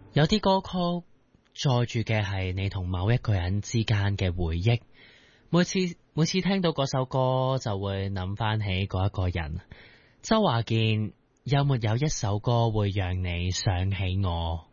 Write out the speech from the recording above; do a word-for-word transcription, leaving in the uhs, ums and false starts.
有啲歌曲載住嘅係你同某一個人之間嘅回憶，每次每次聽到嗰首歌就會諗翻起嗰一個人。周華健有沒有一首歌會讓你想起我？